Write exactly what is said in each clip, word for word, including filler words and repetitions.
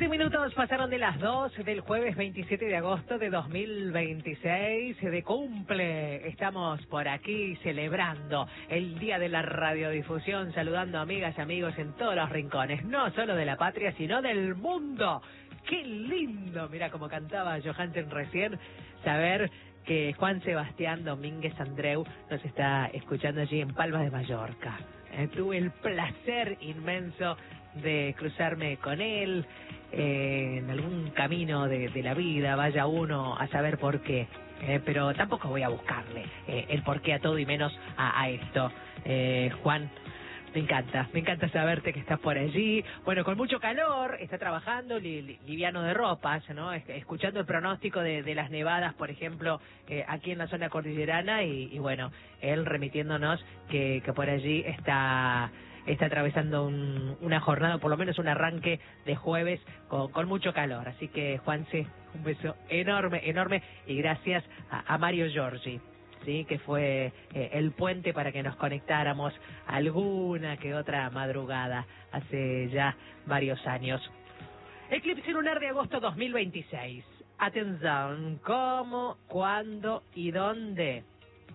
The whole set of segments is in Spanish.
Siete minutos pasaron de las dos del jueves veintisiete de agosto de dos mil veintiséis, de cumple. Estamos por aquí celebrando el Día de la Radiodifusión, saludando amigas y amigos en todos los rincones, no solo de la patria, sino del mundo. ¡Qué lindo! Mira como cantaba Johansen recién, saber que Juan Sebastián Domínguez Andreu nos está escuchando allí en Palmas de Mallorca. Eh, tuve el placer inmenso de cruzarme con él eh, en algún camino de, de la vida, vaya uno a saber por qué, eh, pero tampoco voy a buscarle eh, el porqué a todo y menos a, a esto. Eh, Juan, me encanta, me encanta saberte que estás por allí, bueno, con mucho calor, está trabajando li, li, liviano de ropas, ¿no? Escuchando el pronóstico de, de las nevadas, por ejemplo, eh, aquí en la zona cordillerana y, y bueno, él remitiéndonos que, que por allí está... está atravesando un, una jornada, por lo menos un arranque de jueves con, con mucho calor. Así que, Juanse, un beso enorme, enorme, y gracias a, a Mario Giorgi, ¿sí? Que fue eh, el puente para que nos conectáramos alguna que otra madrugada hace ya varios años. Eclipse lunar de agosto dos mil veintiséis. Atención, ¿cómo, cuándo y dónde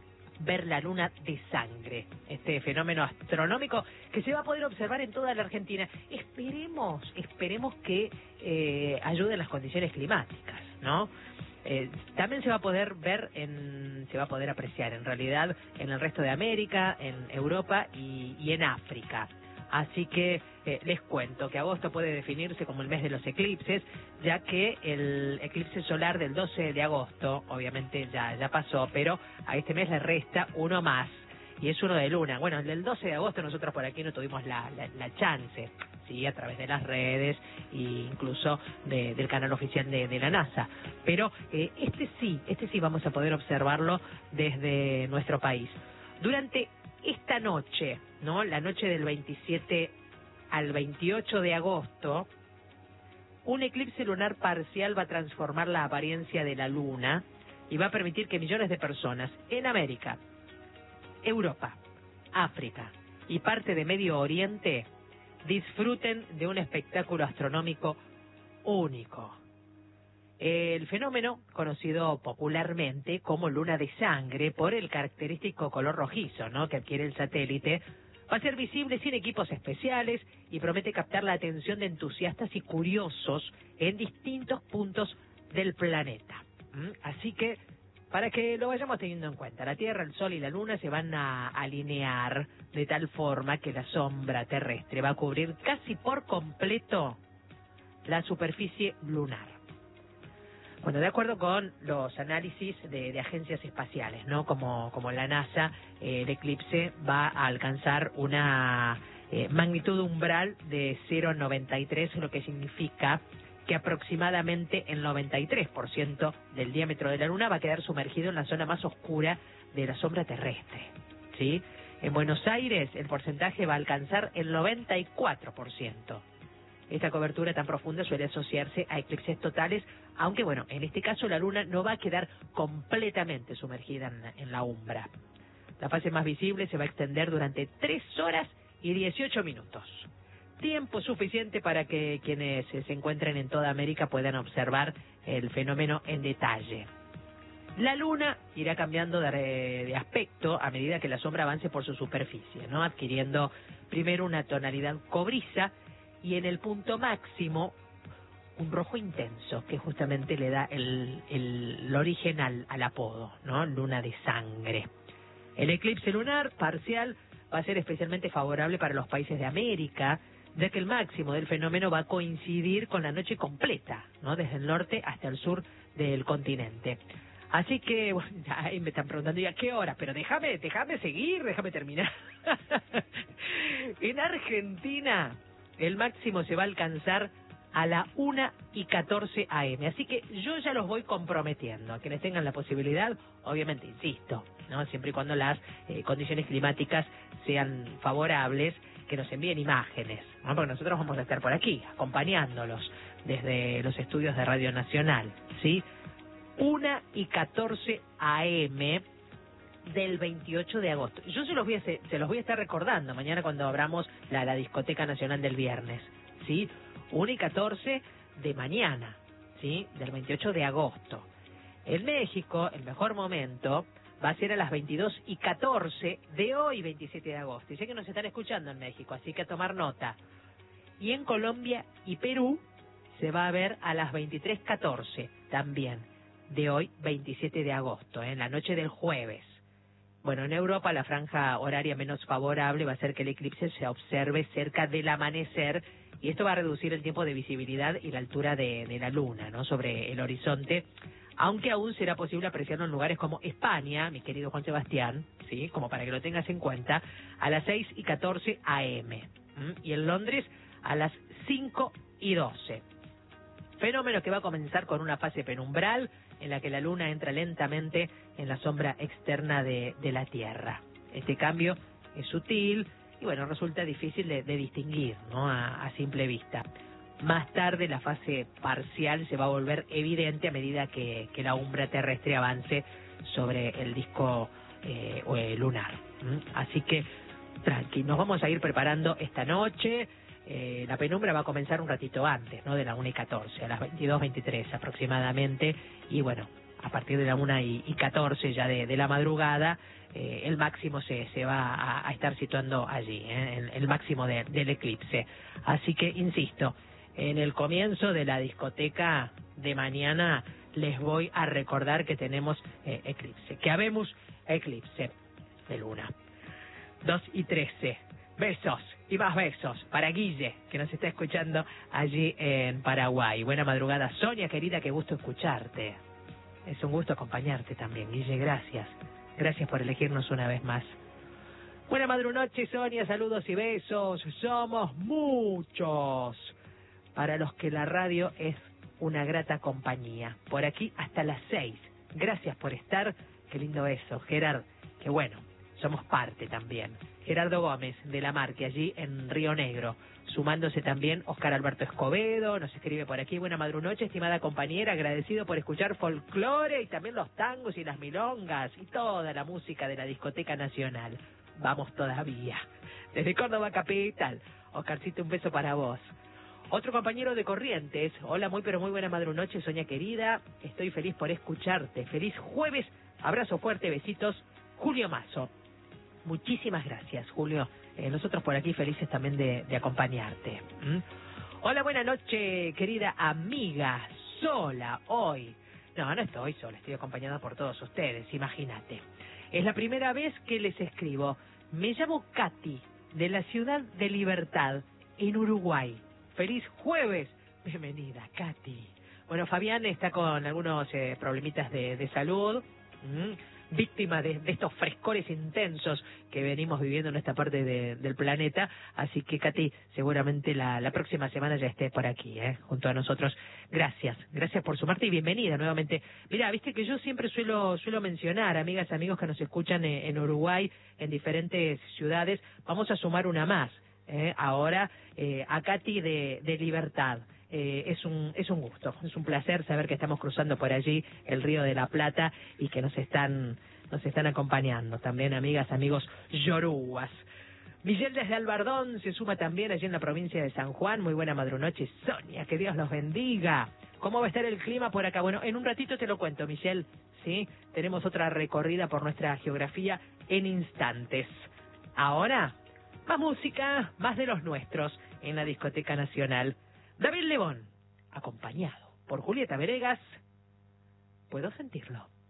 ver la luna de sangre? Este fenómeno astronómico que se va a poder observar en toda la Argentina. Esperemos, esperemos que eh, ayuden las condiciones climáticas, ¿no? Eh, también se va a poder ver, en, se va a poder apreciar en realidad en el resto de América, en Europa y, y en África. Así que eh, les cuento que agosto puede definirse como el mes de los eclipses, ya que el eclipse solar del doce de agosto, obviamente ya, ya pasó, pero a este mes le resta uno más, y es uno de luna. Bueno, el del doce de agosto nosotros por aquí no tuvimos la, la, la chance, sí, a través de las redes e incluso de, del canal oficial de, de la NASA, pero eh, este sí, este sí vamos a poder observarlo desde nuestro país. Durante esta noche, ¿no? La noche del veintisiete al veintiocho de agosto, un eclipse lunar parcial va a transformar la apariencia de la luna y va a permitir que millones de personas en América, Europa, África y parte de Medio Oriente disfruten de un espectáculo astronómico único. El fenómeno, conocido popularmente como luna de sangre por el característico color rojizo, ¿no?, que adquiere el satélite, va a ser visible sin equipos especiales y promete captar la atención de entusiastas y curiosos en distintos puntos del planeta. ¿Mm? Así que, para que lo vayamos teniendo en cuenta, la Tierra, el Sol y la Luna se van a alinear de tal forma que la sombra terrestre va a cubrir casi por completo la superficie lunar. Bueno, de acuerdo con los análisis de, de agencias espaciales, ¿no?, como, como la NASA, eh, el eclipse va a alcanzar una eh, magnitud umbral de cero coma noventa y tres, lo que significa que aproximadamente el noventa y tres por ciento del diámetro de la Luna va a quedar sumergido en la zona más oscura de la sombra terrestre, ¿sí? En Buenos Aires el porcentaje va a alcanzar el noventa y cuatro por ciento. Esta cobertura tan profunda suele asociarse a eclipses totales, aunque bueno, en este caso la luna no va a quedar completamente sumergida en, en la umbra. La fase más visible se va a extender durante tres horas y dieciocho minutos. Tiempo suficiente para que quienes se encuentren en toda América puedan observar el fenómeno en detalle. La luna irá cambiando de, de aspecto a medida que la sombra avance por su superficie, ¿no?, adquiriendo primero una tonalidad cobriza y en el punto máximo un rojo intenso, que justamente le da el, el, el origen al, al apodo, ¿no?, luna de sangre. El eclipse lunar parcial va a ser especialmente favorable para los países de América, ya que el máximo del fenómeno va a coincidir con la noche completa, ¿no?, desde el norte hasta el sur del continente. Así que, bueno, ahí me están preguntando ya qué hora, pero déjame, déjame seguir, déjame terminar. En Argentina el máximo se va a alcanzar a la una y catorce a eme. Así que yo ya los voy comprometiendo a quienes tengan la posibilidad, obviamente, insisto, ¿no?, siempre y cuando las eh, condiciones climáticas sean favorables, que nos envíen imágenes, ¿no?, porque nosotros vamos a estar por aquí, acompañándolos desde los estudios de Radio Nacional, ¿sí? una y catorce a eme del veintiocho de agosto. Yo se los voy a, se los voy a estar recordando mañana cuando abramos la, la discoteca nacional del viernes, ¿sí? una y catorce de mañana, ¿sí? Del veintiocho de agosto. En México, el mejor momento va a ser a las veintidós y catorce de hoy, veintisiete de agosto. Y sé que nos están escuchando en México, así que a tomar nota. Y en Colombia y Perú se va a ver a las veintitrés catorce también, de hoy, veintisiete de agosto, ¿eh? En la noche del jueves. Bueno, en Europa la franja horaria menos favorable va a ser que el eclipse se observe cerca del amanecer, y esto va a reducir el tiempo de visibilidad y la altura de, de la luna, ¿no?, sobre el horizonte, aunque aún será posible apreciarlo en lugares como España, mi querido Juan Sebastián, sí, como para que lo tengas en cuenta, a las seis y catorce a eme, ¿m? Y en Londres a las cinco y doce. Fenómeno que va a comenzar con una fase penumbral en la que la luna entra lentamente en la sombra externa de, de la Tierra. Este cambio es sutil y bueno, resulta difícil de, de distinguir, ¿no?, a, a simple vista. Más tarde la fase parcial se va a volver evidente a medida que, que la umbra terrestre avance sobre el disco eh, lunar. ¿Mm? Así que tranqui, nos vamos a ir preparando esta noche. Eh, la penumbra va a comenzar un ratito antes, ¿no?, de la una y catorce, a las veintidós veintitrés aproximadamente, y bueno, a partir de la una y catorce ya de, de la madrugada, eh, el máximo se, se va a, a estar situando allí, ¿eh?, el, el máximo de, del eclipse. Así que, insisto, en el comienzo de la discoteca de mañana les voy a recordar que tenemos eh, eclipse, que habemos eclipse de luna. dos y trece. Besos y más besos para Guille, que nos está escuchando allí en Paraguay. Buena madrugada, Sonia, querida, qué gusto escucharte. Es un gusto acompañarte también, Guille, gracias. Gracias por elegirnos una vez más. Buena madrunoche, Sonia, saludos y besos. Somos muchos para los que la radio es una grata compañía. Por aquí hasta las seis. Gracias por estar. Qué lindo eso, Gerard. Qué bueno, somos parte también. Gerardo Gómez, de la Marque, allí en Río Negro. Sumándose también Oscar Alberto Escobedo, nos escribe por aquí. Buena madrunoche, estimada compañera, agradecido por escuchar folclore y también los tangos y las milongas y toda la música de la discoteca nacional. Vamos todavía. Desde Córdoba capital. Oscarcito, un beso para vos. Otro compañero de Corrientes. Hola, muy pero muy buena madrunoche, Sonia querida. Estoy feliz por escucharte. Feliz jueves. Abrazo fuerte, besitos. Julio Mazo. Muchísimas gracias, Julio. Eh, nosotros por aquí felices también de, de acompañarte. ¿Mm? Hola, buena noche, querida amiga. Sola hoy. No, no estoy sola, estoy acompañada por todos ustedes, imagínate. Es la primera vez que les escribo. Me llamo Katy, de la ciudad de Libertad, en Uruguay. ¡Feliz jueves! Bienvenida, Katy. Bueno, Fabián está con algunos eh, problemitas de, de salud. ¿Mm? Víctima de, de estos frescores intensos que venimos viviendo en esta parte de, del planeta, así que Katy, seguramente la, la próxima semana ya esté por aquí, ¿eh?, junto a nosotros. Gracias, gracias por sumarte y bienvenida nuevamente. Mira, viste que yo siempre suelo suelo mencionar, amigas, amigos que nos escuchan en, en Uruguay, en diferentes ciudades, vamos a sumar una más, ¿eh? Ahora eh, a Katy de, de Libertad. Eh, es un es un gusto, es un placer saber que estamos cruzando por allí el Río de la Plata y que nos están nos están acompañando también, amigas, amigos yoruas. Miguel desde Albardón se suma también allí en la provincia de San Juan. Muy buena madrunoche, Sonia, que Dios los bendiga. ¿Cómo va a estar el clima por acá? Bueno, en un ratito te lo cuento, Michelle, ¿sí? Tenemos otra recorrida por nuestra geografía en instantes. Ahora, más música, más de los nuestros en la Discoteca Nacional. David Lebón, acompañado por Julieta Venegas, Puedo sentirlo.